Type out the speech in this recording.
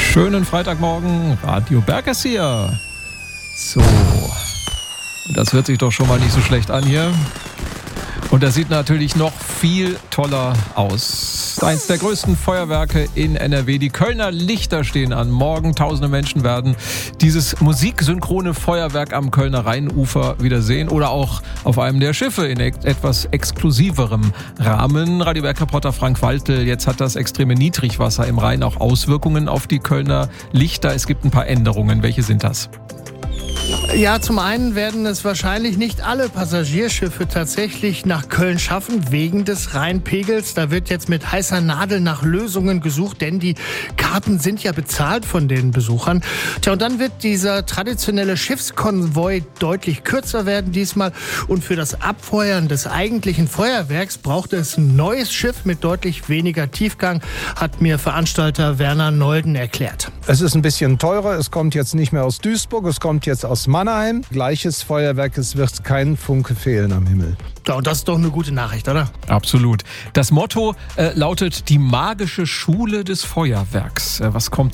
Schönen Freitagmorgen, Radio Berg ist hier. So, das hört sich doch schon mal nicht so schlecht an hier. Und das sieht natürlich noch viel toller aus. Eins der größten Feuerwerke in NRW. Die Kölner Lichter stehen an. Morgen tausende Menschen werden dieses musiksynchrone Feuerwerk am Kölner Rheinufer wieder sehen oder auch auf einem der Schiffe in etwas exklusiverem Rahmen. Radio Berg-Reporter Frank Waltel, jetzt hat das extreme Niedrigwasser im Rhein auch Auswirkungen auf die Kölner Lichter. Es gibt ein paar Änderungen. Welche sind das? Ja, zum einen werden es wahrscheinlich nicht alle Passagierschiffe tatsächlich nach Köln schaffen, wegen des Rheinpegels. Da wird jetzt mit heißer Nadel nach Lösungen gesucht, denn die Karten sind ja bezahlt von den Besuchern. Tja, und dann wird dieser traditionelle Schiffskonvoi deutlich kürzer werden diesmal. Und für das Abfeuern des eigentlichen Feuerwerks braucht es ein neues Schiff mit deutlich weniger Tiefgang, hat mir Veranstalter Werner Nolden erklärt. Es ist ein bisschen teurer, es kommt jetzt nicht mehr aus Duisburg, es kommt jetzt aus Mannheim. Gleiches Feuerwerk, es wird kein Funke fehlen am Himmel. Ja, und das ist doch eine gute Nachricht, oder? Absolut. Das Motto lautet die magische Schule des Feuerwerks. Was kommt